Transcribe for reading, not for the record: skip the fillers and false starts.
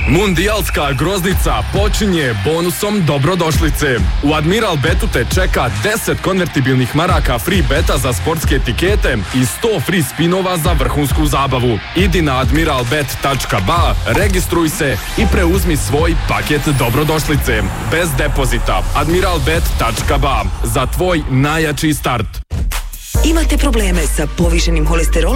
Mundijalska groznica počinje bonusom dobrodošlice. U Admiral Betu te čeka 10 konvertibilnih maraka free beta za sportske etikete i 100 free spinova za vrhunsku zabavu. Idi na admiralbet.ba, registruj se i preuzmi svoj paket dobrodošlice. Bez depozita. admiralbet.ba. Za tvoj najjači start. Imate probleme sa povišenim holesterolom?